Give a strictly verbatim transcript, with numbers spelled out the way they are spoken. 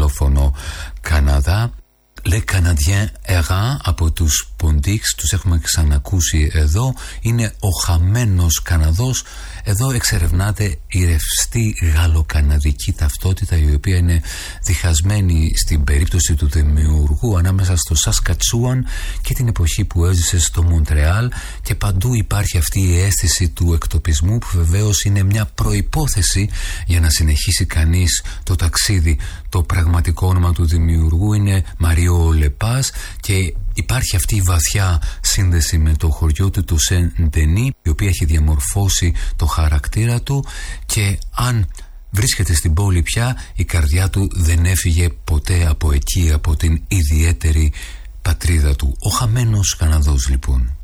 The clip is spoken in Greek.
ρωσόφωνο Καναδά. Le Canadien Errant από τους Pondix, τους έχουμε ξανακούσει εδώ. Είναι ο χαμένος Καναδός. Εδώ εξερευνάται η ρευστή γαλλοκαναδική ταυτότητα, η οποία είναι διχασμένη στην περίπτωση του δημιουργού ανάμεσα στο Σασκατσούαν και την εποχή που έζησε στο Μοντρεάλ, και παντού υπάρχει αυτή η αίσθηση του εκτοπισμού, που βεβαίως είναι μια προϋπόθεση για να συνεχίσει κανείς το ταξίδι. Το πραγματικό όνομα του δημιουργού είναι Μαριό Λεπάς και υπάρχει αυτή η βαθιά σύνδεση με το χωριό του, το Σεν Ντενί, η οποία έχει διαμορφώσει το χαρακτήρα του, και αν βρίσκεται στην πόλη πια, η καρδιά του δεν έφυγε ποτέ από εκεί, από την ιδιαίτερη πατρίδα του. Ο χαμένος Καναδός λοιπόν.